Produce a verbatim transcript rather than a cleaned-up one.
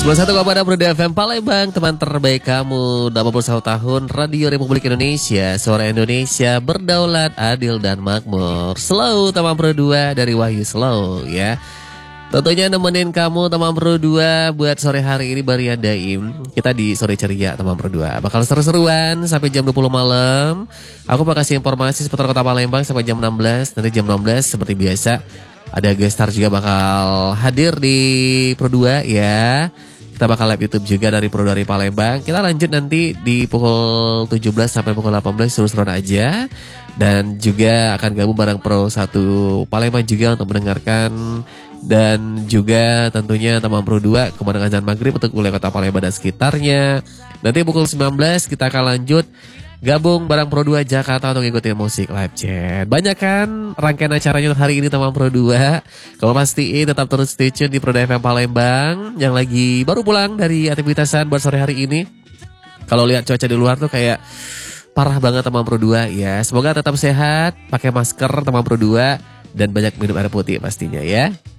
sembilan puluh satu koma enam Roda F M Palembang, teman terbaik kamu. delapan puluh satu tahun Radio Republik Indonesia, suara Indonesia berdaulat, adil dan makmur. Slow teman Pro dua dari Wahyu Slow ya. Tentunya nemenin kamu teman Pro dua buat sore hari ini Barian Daim. Kita di sore ceria teman Pro dua. Bakal seru-seruan sampai jam dua puluh malam. Aku mau kasih informasi seputar Kota Palembang sampai jam enam belas. Nanti jam enam belas seperti biasa ada guest star juga bakal hadir di Pro dua ya. Kita bakal live YouTube juga dari Pro dua dari Palembang. Kita lanjut nanti di pukul tujuh belas sampai pukul delapan belas seru-seruan aja. Dan juga akan gabung bareng Pro satu Palembang juga untuk mendengarkan. Dan juga tentunya teman Pro dua kemenangan azan maghrib untuk wilayah Kota Palembang dan sekitarnya. Nanti pukul sembilan belas kita akan lanjut gabung bareng Pro dua Jakarta untuk ikutin musik live chat. Banyak kan rangkaian acaranya untuk hari ini teman Pro dua. Kalau pastiin tetap terus stay tune di Pro dua F M Palembang yang lagi baru pulang dari aktivitasan buat sore hari ini. Kalau lihat cuaca di luar tuh kayak parah banget teman Pro dua ya. Semoga tetap sehat, pakai masker teman Pro dua dan banyak minum air putih pastinya ya.